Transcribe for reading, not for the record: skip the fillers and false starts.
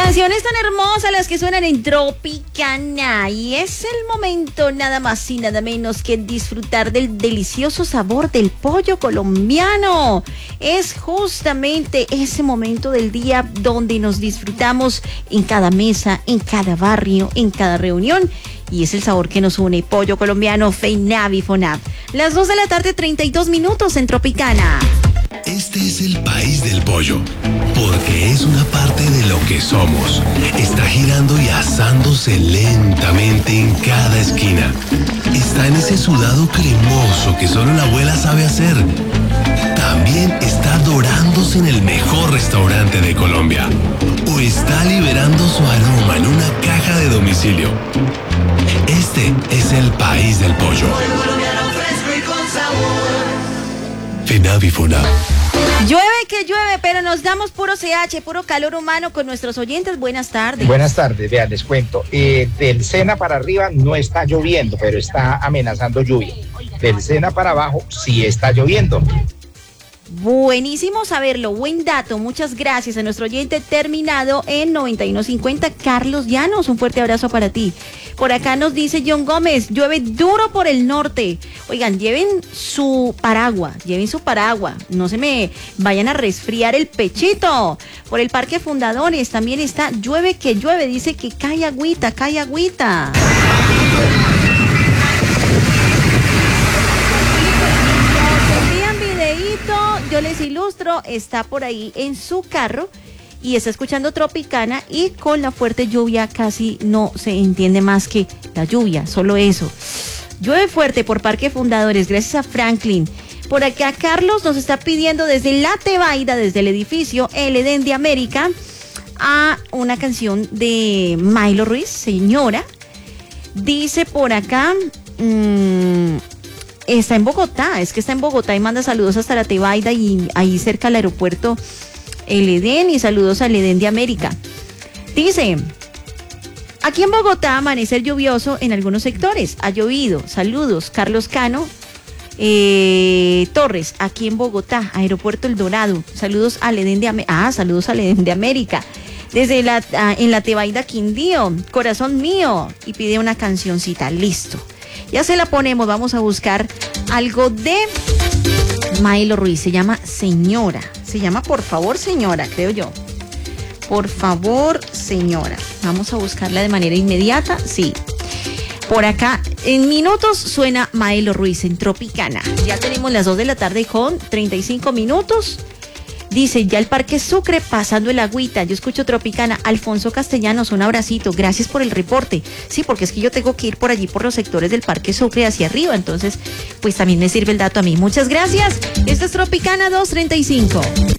Canciones tan hermosas las que suenan en Tropicana, y es el momento nada más y nada menos que disfrutar del delicioso sabor del pollo colombiano. Es justamente ese momento del día donde nos disfrutamos en cada mesa, en cada barrio, en cada reunión, y es el sabor que nos une. Pollo colombiano, FEINAVI FONAV. Las 2 de la tarde, 32 minutos en Tropicana. Este es el país del pollo, porque es una parte de lo que somos. Está girando y asándose lentamente en cada esquina. Está en ese sudado cremoso que solo la abuela sabe hacer. También está dorándose en el mejor restaurante de Colombia. O está liberando su aroma en una caja de domicilio. Este es el país del pollo. FEINAVI FONAV. Llueve que llueve, pero nos damos puro CH, puro calor humano con nuestros oyentes. Buenas tardes. Buenas tardes, vean, les cuento. Del Sena para arriba no está lloviendo, pero está amenazando lluvia. Del Sena para abajo sí está lloviendo. Buenísimo saberlo, buen dato, muchas gracias a nuestro oyente terminado en 9150, Carlos Llanos, un fuerte abrazo para ti. Por acá nos dice John Gómez, llueve duro por el norte. Oigan, lleven su paraguas, no se me vayan a resfriar el pechito. Por el Parque Fundadores también está llueve que llueve, dice que cae agüita, cae agüita. Yo les ilustro, está por ahí en su carro y está escuchando Tropicana, y con la fuerte lluvia casi no se entiende más que la lluvia, solo eso. Llueve fuerte por Parque Fundadores, gracias a Franklin. Por acá Carlos nos está pidiendo desde La Tebaida, desde el edificio El Edén de América, a una canción de Mailo Ruiz, Señora. Dice por acá... está en Bogotá, está en Bogotá y manda saludos hasta La Tebaida y ahí cerca al aeropuerto El Edén, y saludos al Edén de América. Dice, aquí en Bogotá amanecer lluvioso en algunos sectores, ha llovido, saludos, Carlos Cano Torres, aquí en Bogotá, aeropuerto El Dorado, saludos al Edén de América, saludos al Edén de América. Desde en La Tebaida Quindío, corazón mío, y pide una cancioncita, listo. Ya se la ponemos, vamos a buscar algo de Mailo Ruiz, se llama Señora, se llama Por favor Señora, creo yo. Por favor Señora, vamos a buscarla de manera inmediata, sí. Por acá, en minutos suena Mailo Ruiz en Tropicana. Ya tenemos las 2 de la tarde con 35 minutos. Dice, ya el Parque Sucre pasando el agüita. Yo escucho Tropicana. Alfonso Castellanos, un abracito. Gracias por el reporte. Sí, porque es que yo tengo que ir por allí, por los sectores del Parque Sucre hacia arriba. Entonces, pues también me sirve el dato a mí. Muchas gracias. Esto es Tropicana 235.